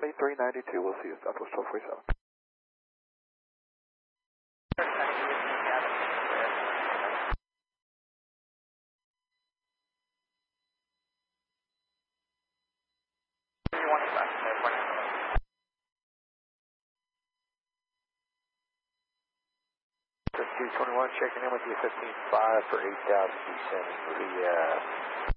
2392, we'll see you Southwest 1247. Checking in with you 15.5 for 8,000 descending via